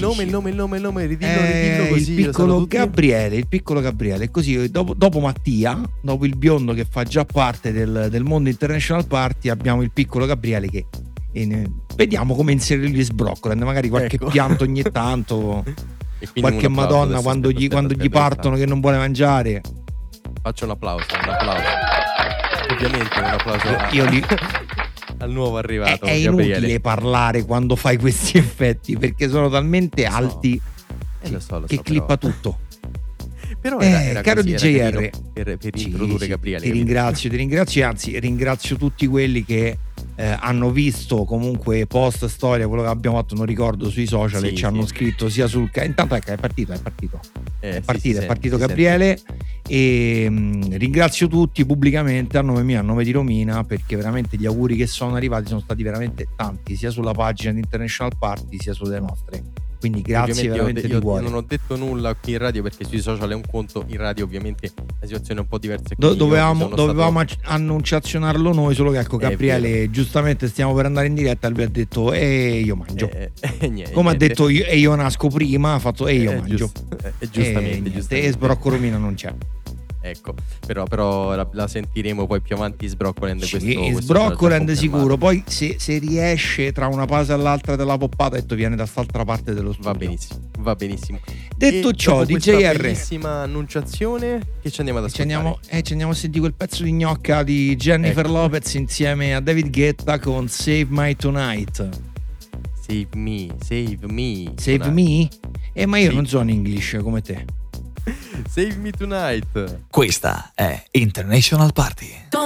il nome, ridillo così. Il piccolo Gabriele, così dopo Mattia, dopo il biondo che fa già parte del mondo International Party, abbiamo il piccolo Gabriele che vediamo come inserirgli Sbroccoland, magari qualche pianto ogni tanto, qualche Madonna quando gli partono che non vuole mangiare. Faccio un applauso. Ovviamente un applauso al nuovo arrivato. È inutile parlare quando fai questi effetti perché sono talmente alti che clippa tutto. Però era caro così, DJR, per introdurre Gabriele. Ti ringrazio, anzi ringrazio tutti quelli che hanno visto comunque post storia quello che abbiamo fatto, non ricordo, sui social, e ci hanno scritto sia sul intanto è partito Gabriele, e ringrazio tutti pubblicamente a nome mio, a nome di Romina, perché veramente gli auguri che sono arrivati sono stati veramente tanti, sia sulla pagina di International Party sia sulle nostre. Quindi grazie veramente di cuore. Io non ho detto nulla qui in radio perché sui social è un conto, in radio ovviamente la situazione è un po' diversa. Dovevamo annunciazionarlo noi, solo che ecco Gabriele giustamente stiamo per andare in diretta e lui ha detto io mangio. Come ha detto io nasco prima, ha fatto io mangio. Giustamente. E Sbrocco Romina non c'è. Ecco, però la sentiremo poi più avanti Sbroccoland. Sbroccoland sicuro. Poi se riesce tra una pausa e l'altra della poppata, viene da quest'altra parte dello studio. Va benissimo. Detto ciò, DJR, bellissima annunciazione, che ci andiamo ad ascoltare. Ci andiamo a sentire quel pezzo di gnocca di Jennifer Lopez insieme a David Guetta con Save My Tonight. Save me. Ma io non sono in English come te. Save Me Tonight. Questa è International Party.